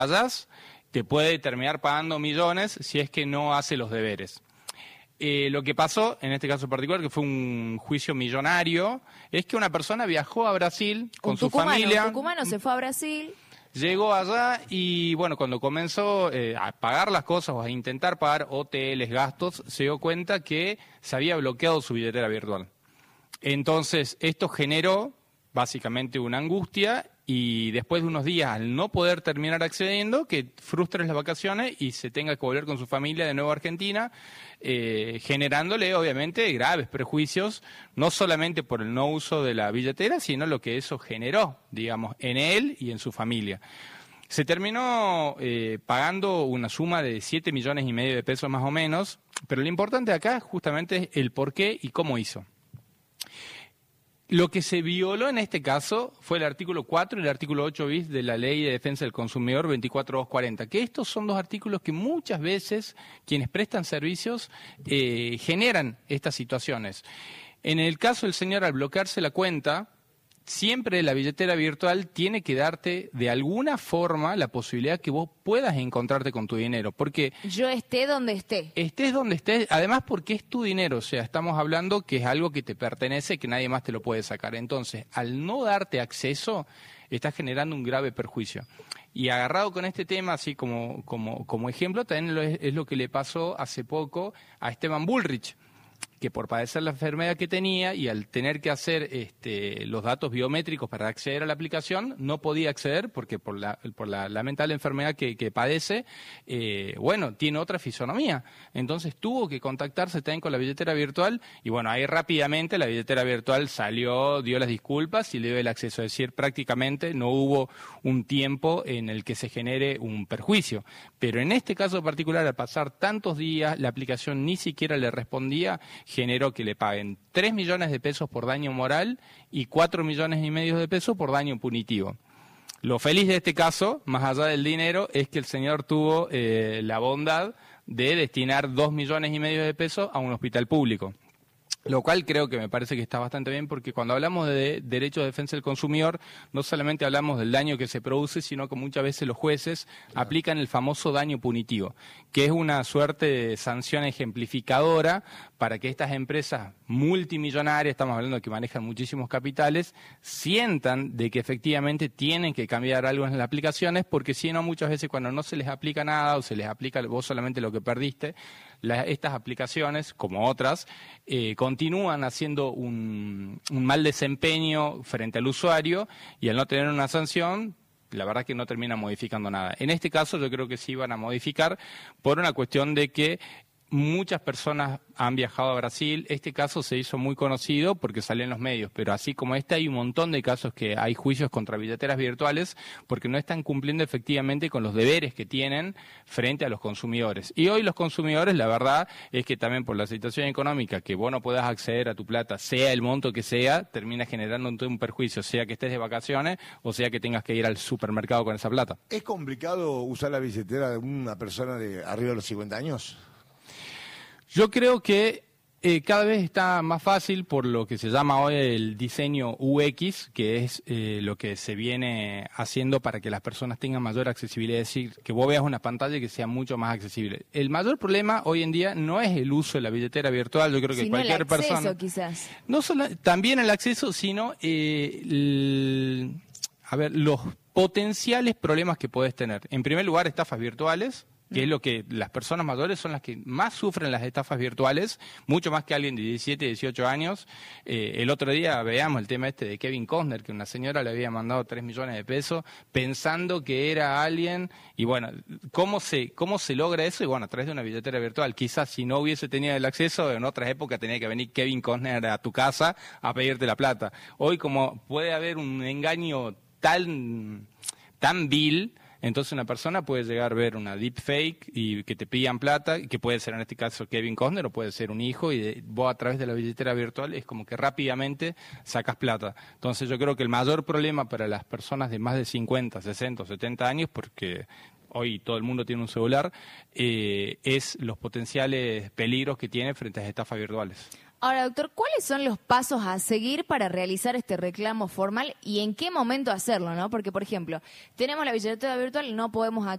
fallas, te puede terminar pagando millones si es que no hace los deberes. Lo que pasó, en este caso particular, que fue un juicio millonario, es que una persona viajó a Brasil con su familia. Un tucumano se fue a Brasil. Llegó allá y, bueno, cuando comenzó a pagar las cosas o a intentar pagar hoteles, gastos, se dio cuenta que se había bloqueado su billetera virtual. Entonces, esto generó básicamente una angustia y después de unos días, al no poder terminar accediendo, que frustres las vacaciones y se tenga que volver con su familia de nuevo a Argentina, generándole obviamente graves prejuicios, no solamente por el no uso de la billetera, sino lo que eso generó, digamos, en él y en su familia. Se terminó pagando una suma de 7,5 millones de pesos más o menos, pero lo importante acá justamente es el por qué y cómo hizo. Lo que se violó en este caso fue el artículo 4 y el artículo 8 bis de la Ley de Defensa del Consumidor 24240, que estos son dos artículos que muchas veces quienes prestan servicios generan estas situaciones. En el caso del señor, al bloquearse la cuenta, siempre la billetera virtual tiene que darte de alguna forma la posibilidad que vos puedas encontrarte con tu dinero, porque yo esté donde esté. Estés donde estés, además porque es tu dinero, o sea, estamos hablando que es algo que te pertenece, que nadie más te lo puede sacar. Entonces, al no darte acceso, estás generando un grave perjuicio. Y agarrado con este tema, así como ejemplo, también es lo que le pasó hace poco a Esteban Bullrich, que por padecer la enfermedad que tenía y al tener que hacer los datos biométricos para acceder a la aplicación, no podía acceder porque por la lamentable enfermedad que padece, bueno, tiene otra fisonomía. Entonces tuvo que contactarse también con la billetera virtual y bueno, ahí rápidamente la billetera virtual salió, dio las disculpas y le dio el acceso. Es decir, prácticamente no hubo un tiempo en el que se genere un perjuicio. Pero en este caso particular, al pasar tantos días, la aplicación ni siquiera le respondía, generó que le paguen 3 millones de pesos por daño moral y 4,5 millones de pesos por daño punitivo. Lo feliz de este caso, más allá del dinero, es que el señor tuvo la bondad de destinar 2,5 millones de pesos a un hospital público. Lo cual creo que me parece que está bastante bien porque cuando hablamos de derecho de defensa del consumidor no solamente hablamos del daño que se produce, sino que muchas veces los jueces aplican el famoso daño punitivo, que es una suerte de sanción ejemplificadora para que estas empresas multimillonarias, estamos hablando de que manejan muchísimos capitales, sientan de que efectivamente tienen que cambiar algo en las aplicaciones, porque si no, muchas veces cuando no se les aplica nada o se les aplica vos solamente lo que perdiste, estas aplicaciones, como otras, continúan haciendo un mal desempeño frente al usuario y al no tener una sanción, la verdad que no termina modificando nada. En este caso yo creo que sí van a modificar por una cuestión de que muchas personas han viajado a Brasil. Este caso se hizo muy conocido porque salió en los medios, pero así como este hay un montón de casos que hay juicios contra billeteras virtuales porque no están cumpliendo efectivamente con los deberes que tienen frente a los consumidores. Y hoy los consumidores, la verdad es que también por la situación económica, que vos no puedas acceder a tu plata, sea el monto que sea, termina generando un perjuicio, sea que estés de vacaciones o sea que tengas que ir al supermercado con esa plata. ¿Es complicado usar la billetera de una persona de arriba de los 50 años? Yo creo que cada vez está más fácil por lo que se llama hoy el diseño UX, que es lo que se viene haciendo para que las personas tengan mayor accesibilidad, es decir, que vos veas una pantalla que sea mucho más accesible. El mayor problema hoy en día no es el uso de la billetera virtual, yo creo que cualquier persona... el acceso, quizás. No solo, también el acceso, sino los potenciales problemas que podés tener. En primer lugar, estafas virtuales, que es lo que las personas mayores son las que más sufren las estafas virtuales, mucho más que alguien de 17, 18 años. El otro día veamos el tema de Kevin Costner, que una señora le había mandado 3 millones de pesos pensando que era alguien, y bueno, ¿cómo se logra eso? Y bueno, a través de una billetera virtual. Quizás si no hubiese tenido el acceso, en otras épocas tenía que venir Kevin Costner a tu casa a pedirte la plata. Hoy, como puede haber un engaño tan vil, entonces una persona puede llegar a ver una deepfake y que te pidan plata, que puede ser en este caso Kevin Costner o puede ser un hijo, y vos a través de la billetera virtual es como que rápidamente sacas plata. Entonces yo creo que el mayor problema para las personas de más de 50, 60 o 70 años, porque hoy todo el mundo tiene un celular, es los potenciales peligros que tiene frente a las estafas virtuales. Ahora, doctor, ¿cuáles son los pasos a seguir para realizar este reclamo formal y en qué momento hacerlo, ¿no? Porque, por ejemplo, tenemos la billetera virtual, no podemos